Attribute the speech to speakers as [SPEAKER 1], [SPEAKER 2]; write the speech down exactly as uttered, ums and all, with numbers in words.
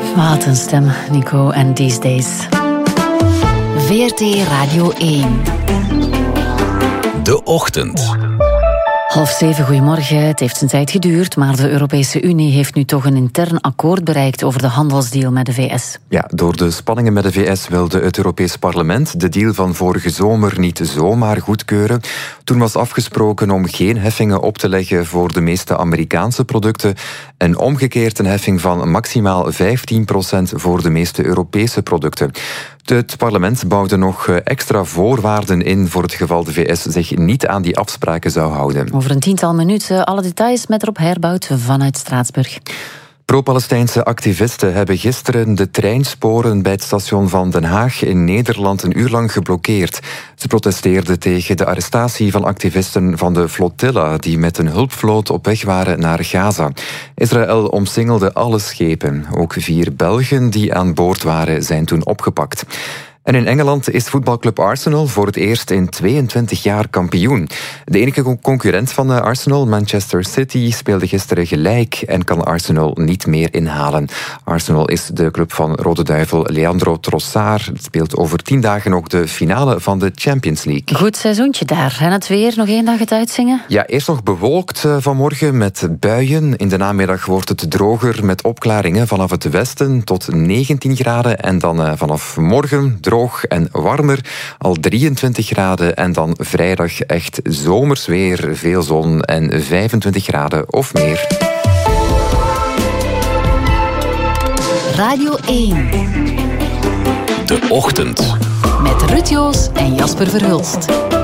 [SPEAKER 1] Wat een stem, Nico en These Days. V R T Radio één.
[SPEAKER 2] De Ochtend.
[SPEAKER 1] Half zeven, goedemorgen. Het heeft zijn tijd geduurd, maar de Europese Unie heeft nu toch een intern akkoord bereikt over de handelsdeal met de V S.
[SPEAKER 3] Ja, door de spanningen met de V S wilde het Europees Parlement de deal van vorige zomer niet zomaar goedkeuren. Toen was afgesproken om geen heffingen op te leggen voor de meeste Amerikaanse producten en omgekeerd een heffing van maximaal vijftien procent voor de meeste Europese producten. Het parlement bouwde nog extra voorwaarden in voor het geval de V S zich niet aan die afspraken zou houden.
[SPEAKER 1] Over een tiental minuten alle details met Rob Herbout vanuit Straatsburg.
[SPEAKER 3] Pro-Palestijnse activisten hebben gisteren de treinsporen bij het station van Den Haag in Nederland een uur lang geblokkeerd. Ze protesteerden tegen de arrestatie van activisten van de flotilla die met een hulpvloot op weg waren naar Gaza. Israël omsingelde alle schepen. Ook vier Belgen die aan boord waren zijn toen opgepakt. En in Engeland is voetbalclub Arsenal voor het eerst in tweeëntwintig jaar kampioen. De enige concurrent van Arsenal, Manchester City, speelde gisteren gelijk en kan Arsenal niet meer inhalen. Arsenal is de club van Rode Duivel Leandro Trossard. Het speelt over tien dagen ook de finale van de Champions League.
[SPEAKER 1] Goed seizoentje daar. En het weer, nog één dag het uitzingen?
[SPEAKER 3] Ja, eerst nog bewolkt vanmorgen met buien. In de namiddag wordt het droger met opklaringen vanaf het westen tot negentien graden. En dan vanaf morgen droog en warmer, al drieëntwintig graden en dan vrijdag echt zomers weer, veel zon en vijfentwintig graden of meer.
[SPEAKER 1] Radio één.
[SPEAKER 2] De Ochtend.
[SPEAKER 1] Met Ruud Joos en Jasper Verhulst.